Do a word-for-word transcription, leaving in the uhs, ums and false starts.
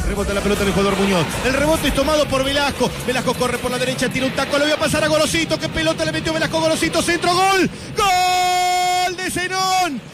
Rebota la pelota del jugador Muñoz. El rebote es tomado por Velasco. Velasco corre por la derecha, tira un taco, lo voy a pasar a Gorosito. ¿Qué pelota le metió Velasco? Gorosito, centro, gol. ¡Gol de Zenón!